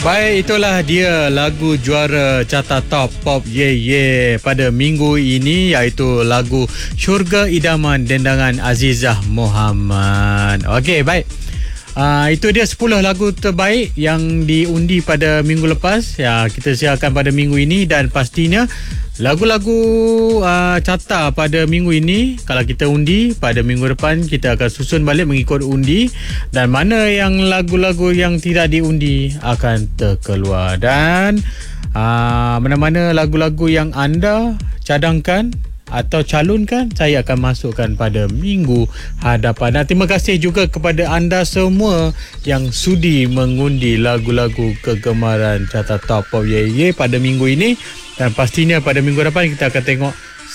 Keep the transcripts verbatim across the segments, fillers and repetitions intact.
Baik, itulah dia lagu juara carta top pop Ye Ye pada minggu ini, iaitu lagu Syurga Idaman Dendangan Azizah Muhammad. Okey, baik. Uh, itu dia sepuluh lagu terbaik yang diundi pada minggu lepas. Ya, kita siarkan pada minggu ini, dan pastinya lagu-lagu uh, carta pada minggu ini, kalau kita undi pada minggu depan, kita akan susun balik mengikut undi, dan mana yang lagu-lagu yang tidak diundi akan terkeluar. Dan uh, mana-mana lagu-lagu yang anda cadangkan atau calonkan, saya akan masukkan pada minggu hadapan. Dan terima kasih juga kepada anda semua yang sudi mengundi lagu-lagu kegemaran carta top pop Ye Ye pada minggu ini. Dan pastinya pada minggu depan kita akan tengok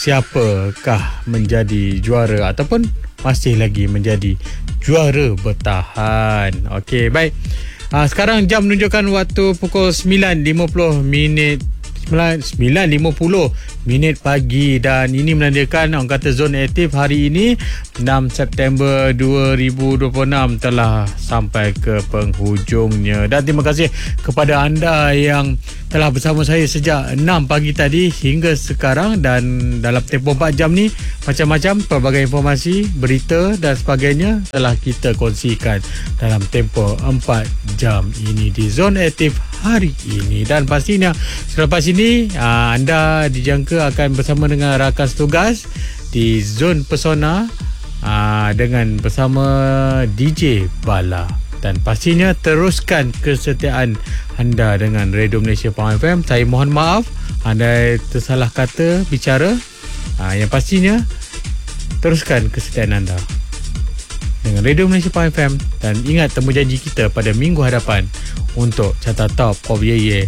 siapakah menjadi juara ataupun masih lagi menjadi juara bertahan. Okey, baik. Uh, sekarang jam menunjukkan waktu pukul sembilan lima puluh minit sembilan lima puluh minit pagi, dan ini menandakan orang kata zon aktif hari ini enam September dua ribu dua puluh enam telah sampai ke penghujungnya. Dan terima kasih kepada anda yang telah bersama saya sejak enam pagi tadi hingga sekarang, dan dalam tempoh empat jam ni macam-macam pelbagai informasi, berita dan sebagainya telah kita kongsikan dalam tempoh empat jam ini di zon aktif hari ini. Dan pastinya selepas ini aa, anda dijangka akan bersama dengan rakan setugas di Zon Pesona aa, dengan bersama D J Bala. Dan pastinya teruskan kesetiaan anda dengan Radio Malaysia Pahang F M. Saya mohon maaf anda tersalah kata bicara. aa, Yang pastinya teruskan kesetiaan anda dengan Radio Malaysia Pahang F M, dan ingat temu janji kita pada minggu hadapan untuk carta top pop Ye Ye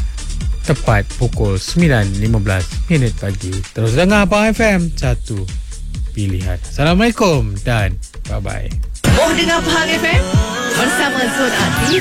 tepat pukul sembilan lima belas minit pagi. Terus dengar Pahang F M, satu pilihan. Assalamualaikum dan bye bye. Oh, dengar Pahang F M bersama Zon Aktif.